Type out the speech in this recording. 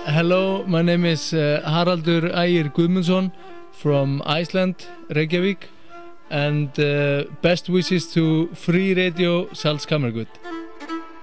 Hello, my name is Haraldur Ægir Guðmundsson from Iceland, Reykjavík, and best wishes to Free Radio Salzkammergut.